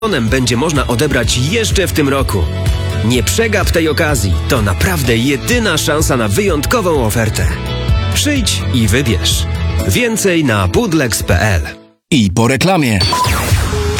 będzie można odebrać jeszcze w tym roku. Nie przegap tej okazji. To naprawdę jedyna szansa na wyjątkową ofertę. Przyjdź i wybierz. Więcej na budlex.pl. I po reklamie.